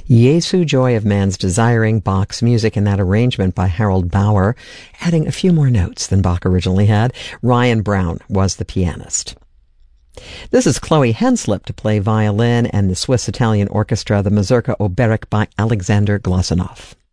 Jesu, Joy of Man's Desiring, Bach's music in that arrangement by Harold Bauer, adding a few more notes than Bach originally had. Ryan Brown was the pianist. This is Chloe Henslip to play violin, and the Swiss-Italian orchestra, the Mazurka Oberek by Alexander Glazunov.